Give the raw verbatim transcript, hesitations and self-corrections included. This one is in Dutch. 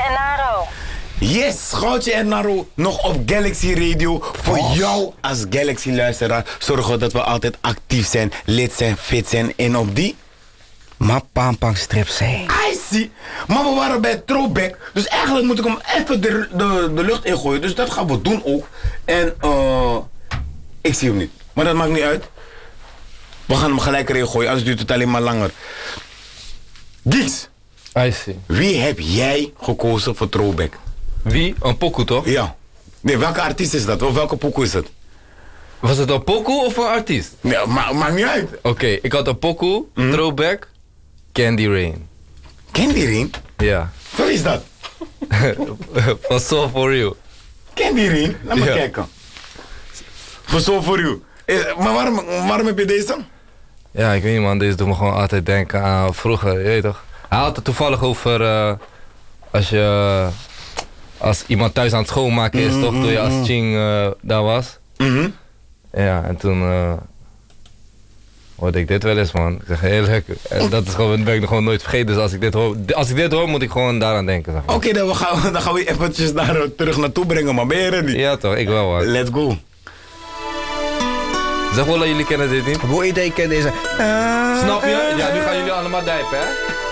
en Naro. Yes, Goudje en Naro, nog op Galaxy Radio. Voor Oh. jou als Galaxy-luisteraar zorgen dat we altijd actief zijn, lid zijn, fit zijn en op die... Maar pampang strip zijn. I see. Maar we waren bij Throwback, dus eigenlijk moet ik hem even de, de, de lucht ingooien. Dus dat gaan we doen ook. En eh, ik zie hem niet. Maar dat maakt niet uit. We gaan hem gelijk erin gooien, anders duurt het alleen maar langer. Gies, I see. wie heb jij gekozen voor Throwback? Wie? Een pokoe toch? Ja. Nee, welke artiest is dat? Of welke pokoe is het? Was het een pokoe of een artiest? Nee, ma maakt niet uit. Oké, okay, ik had een pokoe, mm. Throwback, Candy Rain. Candy Rain? Ja. Wat is dat? Van Soul For You. Candy Rain? Laat me ja. kijken. Van Soul For You. Eh, maar waarom, waarom heb je deze? Ja, ik weet niet man, deze doet me gewoon altijd denken aan vroeger, je weet toch? Hij had het toevallig over uh, als je als iemand thuis aan het schoonmaken is, mm-hmm, toch? Toen je als Ching uh, daar was. Mm-hmm. Ja, en toen uh, hoorde ik dit wel eens man. Ik zeg eerlijk, dat is gewoon, ben ik nog gewoon nooit vergeten. Dus als ik dit hoor, als ik dit hoor moet ik gewoon daaraan denken. Zeg maar. Oké, okay, dan, gaan dan gaan we eventjes daar terug naartoe brengen, maar ben je ready? Ja toch, ik wel man. Let's go. Zeg wel dat jullie kennen dit niet. Hoe idee ken deze? Snap je? Ja, nu gaan jullie allemaal dijpen hè.